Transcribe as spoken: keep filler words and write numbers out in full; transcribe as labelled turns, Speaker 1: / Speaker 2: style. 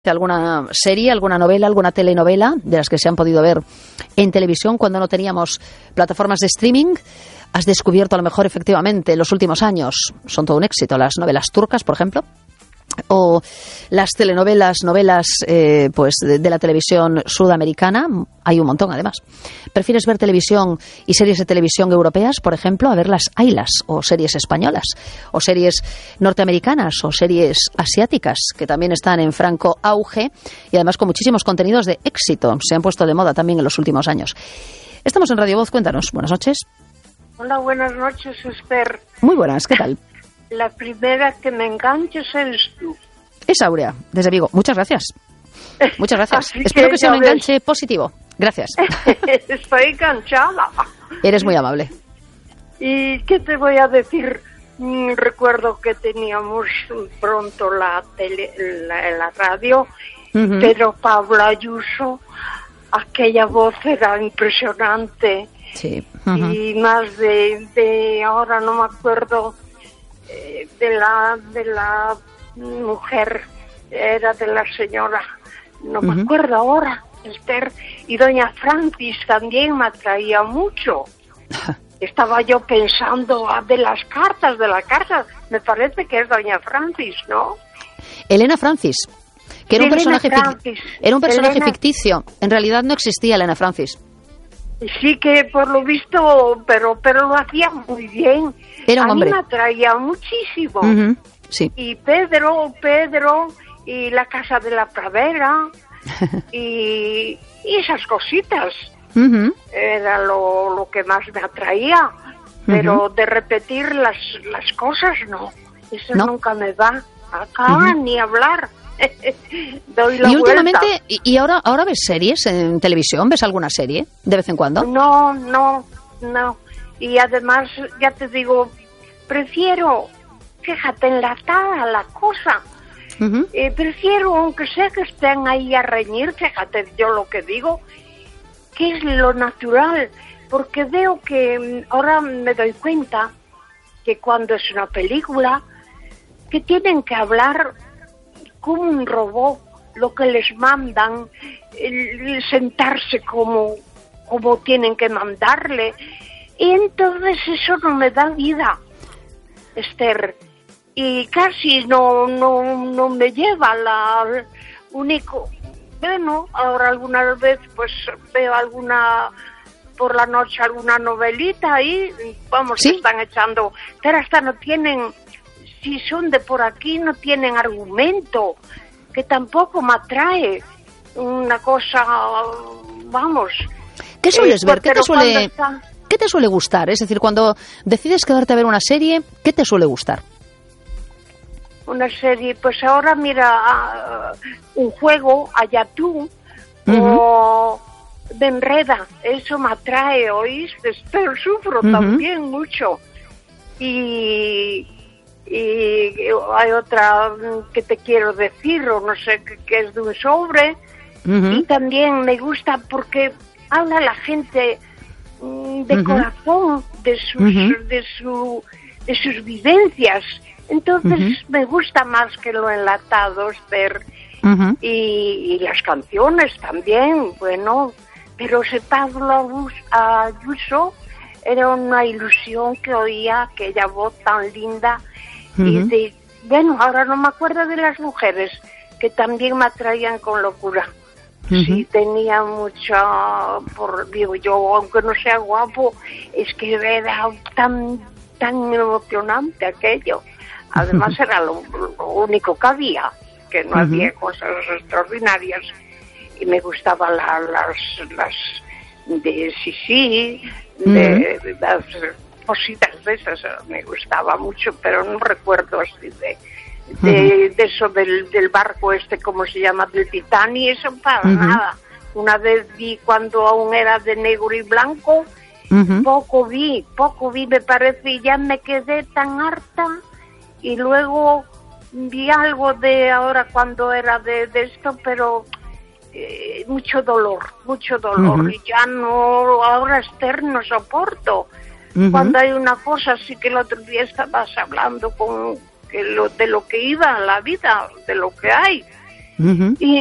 Speaker 1: alguna serie, alguna novela, alguna telenovela de las que se han podido ver en televisión cuando no teníamos plataformas de streaming. Has descubierto a lo mejor efectivamente en los últimos años, son todo un éxito, las novelas turcas, por ejemplo, o las telenovelas, novelas eh, pues de, de la televisión sudamericana. Hay un montón, además. ¿Prefieres ver televisión y series de televisión europeas, por ejemplo, a ver las Aylas, o series españolas, o series norteamericanas, o series asiáticas, que también están en franco auge y además con muchísimos contenidos de éxito? Se han puesto de moda también en los últimos años. Estamos en Radio Voz, cuéntanos. Buenas noches.
Speaker 2: Hola, buenas noches, Esther.
Speaker 1: Muy buenas, ¿qué tal?
Speaker 2: La primera que me enganches eres tú.
Speaker 1: Es Aurea, desde Vigo. Muchas gracias. Muchas gracias. Espero que, que sea un enganche ves. positivo. Gracias.
Speaker 2: Estoy enganchada.
Speaker 1: Eres muy amable.
Speaker 2: ¿Y qué te voy a decir? Mm, recuerdo que teníamos pronto la tele, la, la radio, uh-huh. pero Pablo Ayuso, aquella voz era impresionante.
Speaker 1: Sí.
Speaker 2: Uh-huh. Y más de, de ahora no me acuerdo eh, de la de la mujer, era de la señora, no uh-huh. me acuerdo ahora, Esther. Y doña Francis también me atraía mucho. Estaba yo pensando ah, de las cartas, de la carta, me parece que es doña Francis, ¿no?
Speaker 1: Elena Francis, que era un
Speaker 2: Elena
Speaker 1: personaje,
Speaker 2: Francis.
Speaker 1: Fic- era un personaje
Speaker 2: Elena...
Speaker 1: ficticio. En realidad no existía Elena Francis.
Speaker 2: Sí, que por lo visto, pero pero lo hacía muy bien.
Speaker 1: Era un
Speaker 2: a
Speaker 1: hombre.
Speaker 2: mí me atraía muchísimo.
Speaker 1: Uh-huh. Sí.
Speaker 2: Y Pedro, Pedro, y la Casa de la Pradera, y, y esas cositas.
Speaker 1: Uh-huh.
Speaker 2: Era lo, lo que más me atraía. Pero uh-huh. de repetir las, las cosas, no. Eso
Speaker 1: no.
Speaker 2: nunca me va. Acá uh-huh. ni hablar. Doy la
Speaker 1: y
Speaker 2: vuelta.
Speaker 1: últimamente, y, y ahora, ahora ves series en televisión, ¿ves alguna serie de vez en cuando?
Speaker 2: No, no, no. Y además, ya te digo, prefiero, fíjate, enlatada la cosa. Uh-huh. Eh, prefiero, aunque sea que estén ahí a reñir, fíjate yo lo que digo, que es lo natural. Porque veo que ahora me doy cuenta que cuando es una película, que tienen que hablar como un robot, lo que les mandan, el, el sentarse como, como tienen que mandarle. Y entonces eso no me da vida, Esther. Y casi no, no, no me lleva la único. Bueno, ahora alguna vez pues veo alguna, por la noche alguna novelita ahí, vamos,
Speaker 1: ¿sí?
Speaker 2: que están echando, pero hasta no tienen, si son de por aquí no tienen argumento, que tampoco me atrae una cosa, vamos.
Speaker 1: ¿Qué sueles
Speaker 2: eh,
Speaker 1: ver? ¿Qué te suele,
Speaker 2: está...
Speaker 1: ¿Qué te suele gustar? Es decir, cuando decides quedarte a ver una serie, ¿qué te suele gustar?
Speaker 2: Una serie, pues ahora mira, uh, un juego, allá tú, uh-huh. o de enreda, eso me atrae, ¿oíste? Pero sufro uh-huh. también mucho. Y... y hay otra que te quiero decir, o no sé, que, que es de un sobre, uh-huh. y también me gusta porque habla la gente mm, de uh-huh. corazón, de sus, uh-huh. de su, de sus vivencias, entonces uh-huh. me gusta más que lo enlatado, Esther, uh-huh. y, y las canciones también, bueno, pero ese Pablo Ayuso era una ilusión que oía aquella voz tan linda. Uh-huh. Y de, bueno, ahora no me acuerdo de las mujeres que también me atraían con locura. Uh-huh. Sí, tenía mucha, por, digo yo, aunque no sea guapo, es que era tan tan emocionante aquello. Además uh-huh. era lo, lo único que había, que no uh-huh. había cosas extraordinarias. Y me gustaban la, las las de Sisi, uh-huh. de, de las cositas de esas, me gustaba mucho, pero no recuerdo así de de, uh-huh. de eso del, del barco este, ¿cómo se llama? Del Titanic, eso para uh-huh. nada. Una vez vi cuando aún era de negro y blanco, uh-huh. poco vi, poco vi, me parece, y ya me quedé tan harta, y luego vi algo de ahora cuando era de, de esto, pero eh, mucho dolor, mucho dolor, uh-huh. y ya no, ahora Esther no soporto. Uh-huh. Cuando hay una cosa, sí que el otro día estabas hablando con que lo, de lo que iba la vida, de lo que hay.
Speaker 1: Uh-huh.
Speaker 2: Y